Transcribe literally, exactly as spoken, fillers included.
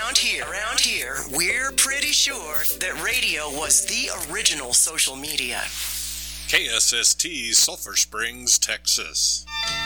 Around here, around here, we're pretty sure that radio was the original social media. K S S T, Sulphur Springs, Texas.